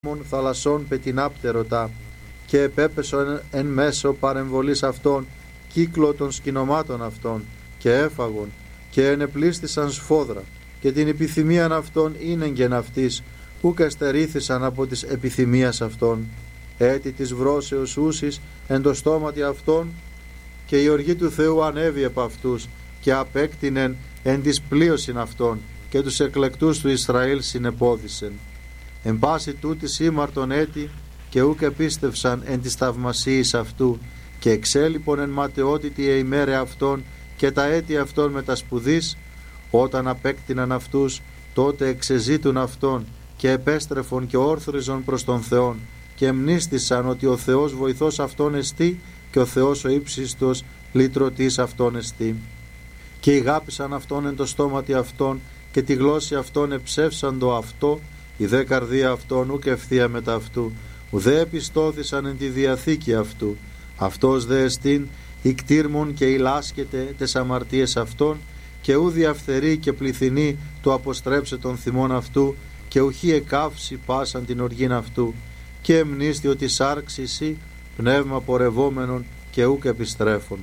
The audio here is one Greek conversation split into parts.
θαλασσών πετεινάπτεροτα, και επέπεσον εν μέσω παρεμβολής αυτών κύκλο των σκηνομάτων αυτών, και έφαγον, και ενεπλίστησαν σφόδρα, και την επιθυμίαν αυτών ίνεγγεν αυτής, ούκ εστερήθησαν από της επιθυμίας αυτών. Έτη της βρώσεως ούσης εν το στόματι αυτών, και η οργή του Θεού ανέβη επ' αυτούς, και απέκτηνεν εν της πλείωσιν αυτών, και τους εκλεκτούς του Ισραήλ συνεπόδισεν. Εν πάση τούτης ήμαρτον έτη, και ούκ επίστευσαν εν της θαυμασίης αυτού, και εξέλιπον εν ματαιότητη ημέρε αυτών, και τα έτη αυτών με τα σπουδής. Όταν απέκτηναν αυτούς, τότε εξεζήτουν αυτόν, και επέστρεφον και όρθριζον προς τον Θεόν, και μνήστησαν ότι ο Θεός βοηθός αυτόν εστί, και ο Θεός ο ύψιστος λυτρωτής αυτόν εστί. Και ηγάπησαν αυτόν εν το στόματι αυτών, και τη γλώσση αυτών εψεύσαντο αυτό, η δε καρδία αυτών ούκ ευθεία μετά αυτού, ουδέ επιστώθησαν εν τη διαθήκη αυτού. Αυτός δε εστίν ικτήρμον και ηλάσκεται τες αμαρτίες αυτών, και ου διαφθερεί και πληθυνεί το αποστρέψε των θυμών αυτού, και ουχή εκάυσει πάσαν την οργήν αυτού, και εμνίστη ότι σάρξει εσύ πνεύμα πορευόμενον και ούκ επιστρέφων.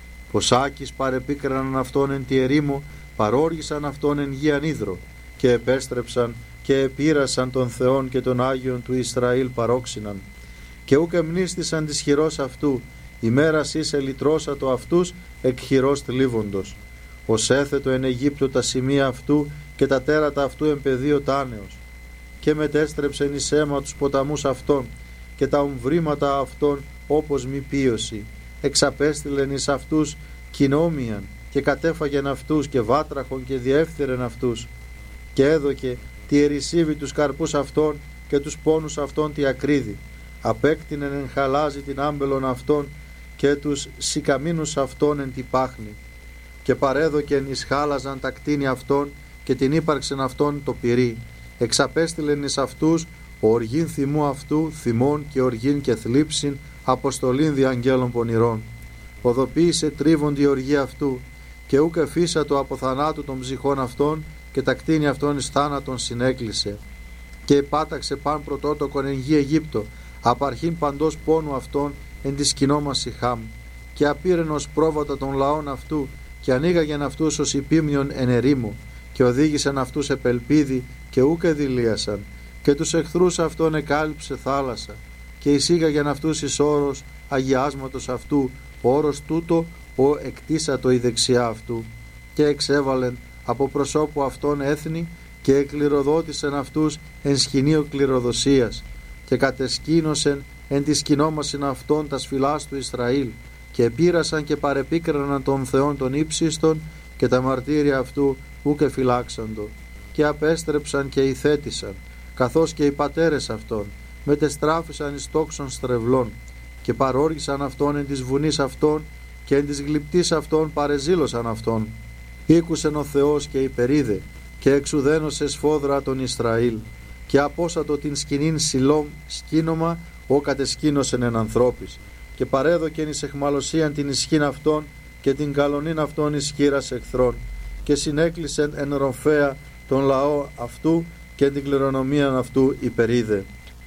Ποσάκης παρεπίκραναν αυτόν εν τη ερήμο, παρόργησαν αυτόν εν γη ανίδρο, και επέστρεψαν και επήρασαν τον Θεόν και τον Άγιον του Ισραήλ παρόξυναν. Και ούκ εμνίστησαν της χειρός αυτού, ημέρας είσαι λυτρώσατο αυτούς εκ χειρός θλίβοντος. Ως έθετο εν Αιγύπτο τα σημεία αυτού, και τα τέρατα αυτού εν πεδίο τάνεως. Και μετέστρεψεν εις αίμα τους ποταμούς αυτών, και τα ομβρήματα αυτών όπως μη πίωση. Εξαπέστειλεν εις αυτούς κοινόμιαν, και κατέφαγεν αυτούς, και βάτραχον, και διέφθυρεν αυτούς. Και έδωκε τη ερησίβη τους καρπούς αυτών, και τους πόνους αυτών τη ακρίδη. Απέκτηνεν εν χαλάζι την άμπελον αυτών, και τους σικαμίνους αυτών εν τη πάχνη. Και παρέδοκεν εις χάλαζαν τα κτίνη αυτών, και την ύπαρξεν αυτών το πυρί. Εξαπέστειλεν εις αυτούς οργήν θυμού αυτού, θυμών και οργήν και θλίψην, αποστολήν δι' αγγέλων πονηρών. Οδοποίησε τρίβοντη η οργή αυτού, και ούκ εφίσατο από θανάτου των ψυχών αυτών, και τα κτίνη αυτών εις θάνατον συνέκλεισε. Και επάταξε παν πρωτότοκον εν γη Αιγύπτο, απαρχήν παντός πόνου αυτών εν τη σκηνόμαση Χάμ. Και απήρεν ως πρόβατα των λαών αυτού, και ανοίγαγεν αυτούς ως υπήμνιον εν ερήμο, και οδήγησαν αυτούς επελπίδι, και ούκ εδηλίασαν. Και τους εχθρούς αυτών εκάλυψε θάλασσα, και εισήγαγεν αυτούς εις όρος αγιάσματος αυτού, ο όρος τούτο ο εκτίσατο η δεξιά αυτού. Και εξέβαλεν από προσώπου αυτών έθνη, και εκληροδότησεν αυτούς εν σκηνείο κληροδοσίας, και κατεσκήνωσεν εν τη σκηνόμασιν αυτών τα σφυλάς του Ισραήλ, και επήρασαν και παρεπίκραναν των Θεών των ύψιστων, και τα μαρτύρια αυτού ούκ εφυλάξαντο. Και απέστρεψαν και ηθέτησαν, καθώς και οι πατέρες αυτών, μετεστράφησαν εις τόξων στρεβλών, και παρόργησαν αυτόν εν της βουνής αυτών, και εν της γλυπτής αυτών παρεζήλωσαν αυτόν. Ήκουσεν ο Θεός και υπερίδε, και εξουδένωσε σφόδρα τον Ισραήλ, και απόσατο την σκηνήν Σιλόμ σκήνομα, ο κατεσκήνωσεν εν ανθρώπης, και παρέδοκεν εις εχμαλωσίαν την ισχύν αυτών, και την καλονήν αυτών εις χείρας εχθρών, και συνέκλεισεν εν ρομφαία τον λαό αυτού, και την κληρονομίαν αυτού υπερίδε.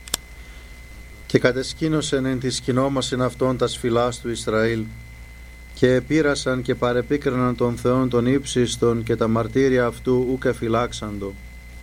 Και κατεσκήνωσεν εν τη σκηνόμασιν αυτών τα σφυλάς του Ισραήλ, και επήρασαν και παρεπίκραναν των Θεών των ύψιστων, και τα μαρτύρια αυτού ούκ εφυλάξαντο.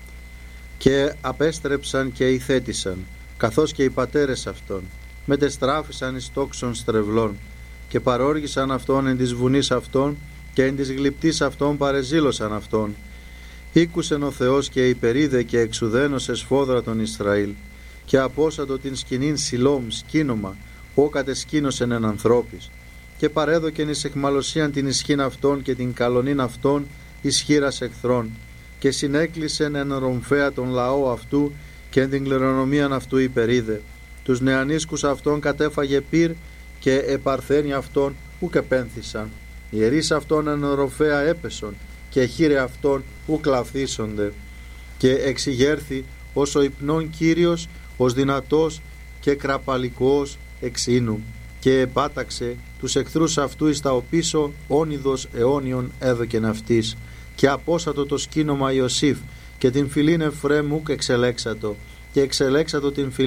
Και απέστρεψαν και ηθέτησαν, καθώς και οι πατέρες αυτών, μετεστράφησαν εις τόξων στρεβλών, και παρόργησαν αυτόν εν της βουνής αυτών, και εν της γλυπτής αυτών παρεζήλωσαν αυτόν. Ήκουσεν ο Θεός και υπερίδε, και εξουδένωσε σφόδρα τον Ισραήλ, και απόσατο την σκηνήν Σιλόμ σκήνομα, ο κατεσκήνωσεν εν ανθρώπης, και παρέδοκεν εις εχμαλωσίαν την ισχύν αυτών, και την καλονήν αυτών εις χείρας εχθρών, και συνέκλεισεν εν ρομφαία τον λαό αυτού, και εν την κληρονομίαν αυτού υπερίδε. Τους νεανίσκους αυτών κατέφαγε πυρ, και επαρθένοι αυτών ούκ επένθησαν. Οι ιερείς αυτών εν ρομφαία έπεσον, και χείρε αυτών ούκ λαφθήσονται. Και εξηγέρθη ως ο υπνών Κύριος, ως δυνατός και κραπαλικός εξήνου, και επάταξε τους εχθρούς αυτού εις τα οπίσω, όνειδος αιώνιον έδωκεν αυτής, και απόσατο το σκήνομα Ιωσήφ, και την φυλήν Εφραίμ ούκ εξελέξατο, και εξελέξατο την